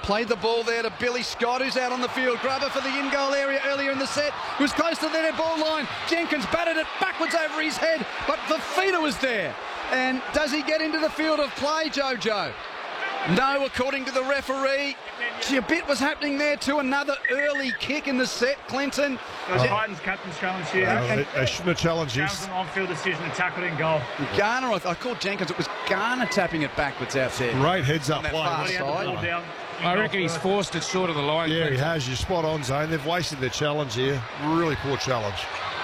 Played the ball there to Billy Scott, who's out on the field. Grubber for the in-goal area earlier in the set. He was close to the net ball line. Jenkins batted it backwards over his head, but Fifita was there. And does he get into the field of play, Jojo? No, according to the referee. Gee, a bit was happening there too. Another early kick in the set, Clinton. It was Titans captain's challenge here. They shouldn't have challenged this. That was an on-field decision to tackle it in goal. Garner, I called Jenkins. It was Garner tapping it backwards out there. Great heads-up On that play. far He had the ball down. I reckon he's forced it short of the line. Yeah, he has. You're spot on, Zane. They've wasted their challenge here. Really poor challenge.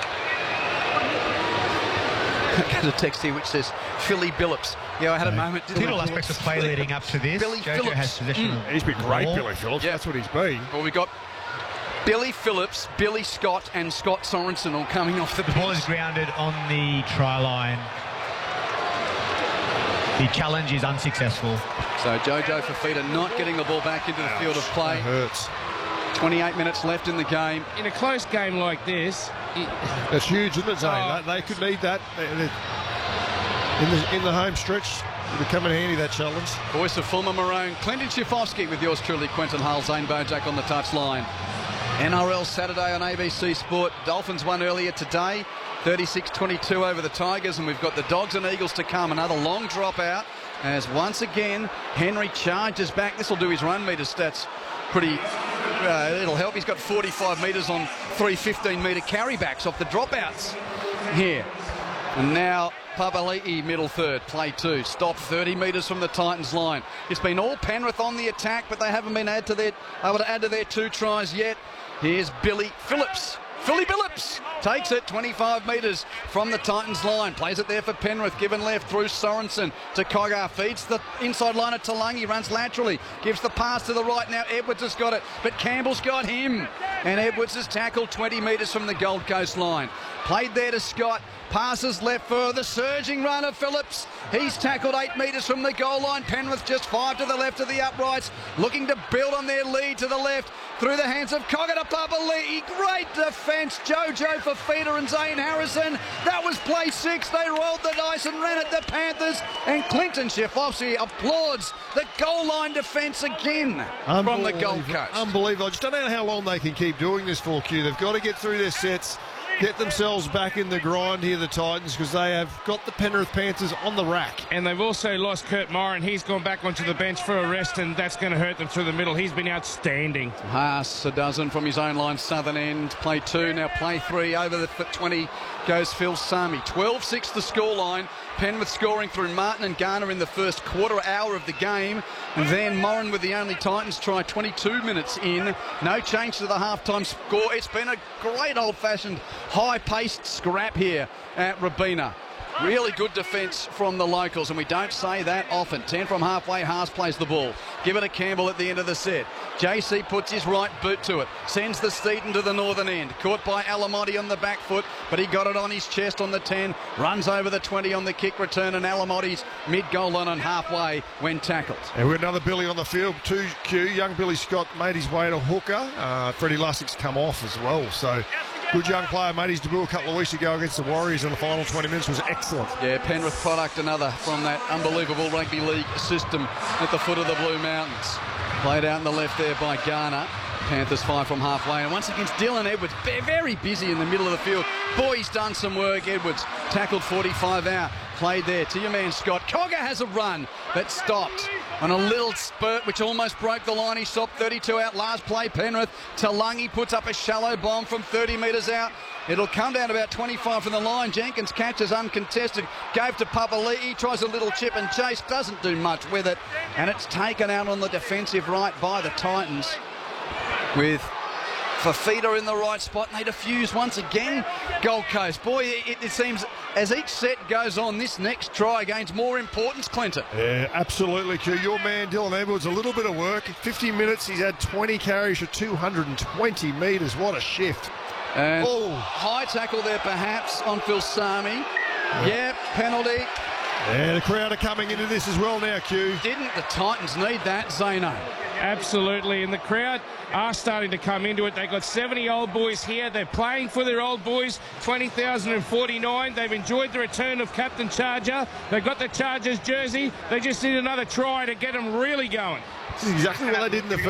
Got a text here which says Philly Billups. Yeah, I had a moment. Little aspects of play leading up to this. Billy Jojo Phillips. has possession. He's been great, Ball. Billy Phillips. Yeah. That's what he's been. Well, we got Billy Phillips, Billy Scott and Scott Sorensen all coming off the The ball is bench. grounded on the try line. The challenge is unsuccessful. So Jojo Fifita not getting the ball back into the field of play. That hurts. 28 minutes left in the game. In a close game like this, That's huge, isn't it, Zane? Oh. They could need that in the home stretch. It'll come in handy, that challenge. Voice of Fulmer Maroon, Clinton Schifofsky with yours truly, Quentin Hull, Zane Bojack on the touchline. NRL Saturday on ABC Sport. Dolphins won earlier today, 36-22 over the Tigers, and we've got the Dogs and Eagles to come. Another long dropout as once again Henry charges back. This will do his run metre stats pretty. It'll help. He's got 45 metres on 3 15-metre carrybacks off the dropouts here. And now Papali'i, middle third, play two. Stop 30 metres from the Titans line. It's been all Penrith on the attack, but they haven't been able to add to their 2 tries yet. Here's Billy Phillips. Philly Billups takes it 25 metres from the Titans line. Plays it there for Penrith. Given left through Sorensen to Coggar. Feeds the inside line at Talangi. Runs laterally. Gives the pass to the right. Now Edwards has got it. But Campbell's got him. And Edwards has tackled 20 metres from the Gold Coast line. Played there to Scott. Passes left for the surging run of Phillips. He's tackled 8 metres from the goal line. Penrith just 5 to the left of the uprights. Looking to build on their lead to the left. Through the hands of Cogger to Papali'i. Great defence. Jojo Fifita and Zane Harrison. That was play 6. They rolled the dice and ran at the Panthers. And Clinton Schifofsky applauds the goal line defence again from the Gold Coast. Unbelievable. I just don't know how long they can keep doing this for, Q. They've got to get through their sets, get themselves back in the grind here, the Titans, because they have got the Penrith Panthers on the rack. and they've also lost Kurt Moran. He's gone back onto the bench for a rest, and that's going to hurt them through the middle. He's been outstanding. Haas a dozen from his own line, southern end. Play 2, now play 3. Over the 20 goes Phil Sami. 12-6 the scoreline. Penrith scoring through Martin and Garner in the first quarter hour of the game. And then Moran with the only Titans try 22 minutes in. No change to the halftime score. It's been a great old-fashioned high-paced scrap here at Robina. Really good defence from the locals, and we don't say that often. 10 from halfway, Haas plays the ball. Give it to Campbell at the end of the set. JC puts his right boot to it. Sends the Steaton to the northern end. Caught by Alamotti on the back foot, but he got it on his chest on the 10. Runs over the 20 on the kick return, and Alamotti's mid-goal line and halfway when tackled. And we've got another Billy on the field, 2Q. Young Billy Scott made his way to hooker. Freddie Lussig's come off as well, so good young player. Made his debut a couple of weeks ago against the Warriors in the final 20 minutes. Was excellent. Yeah, Penrith product, another from that unbelievable rugby league system at the foot of the Blue Mountains. Played out in the left there by Garner. Panthers 5 from halfway, and once against Dylan Edwards, very busy in the middle of the field. Boy, he's done some work. Edwards tackled 45 out. Played there to your man Scott. Cogger has a run that stopped on a little spurt which almost broke the line. He stopped 32 out. Last play, Penrith. Talangi puts up a shallow bomb from 30 metres out. It'll come down about 25 from the line. Jenkins catches uncontested. Gave to Papali'i. Tries a little chip and chase. Doesn't do much with it. And it's taken out on the defensive right by the Titans, with Fifita in the right spot, and they defuse once again. Gold Coast. Boy, it seems as each set goes on, this next try gains more importance, Clinton. Yeah, absolutely, Q. Your man, Dylan Edwards, a little bit of work. 50 minutes, he's had 20 carries for 220 metres. What a shift. And high tackle there perhaps on Phil Sami. Yeah, penalty. Yeah, the crowd are coming into this as well now, Q. Didn't the Titans need that, Zeno? Absolutely, and the crowd are starting to come into it. They've got 70 old boys here. They're playing for their old boys. 20,049. They've enjoyed the return of Captain Charger. They've got the Chargers jersey. They just need another try to get them really going. This is exactly what they did in the first.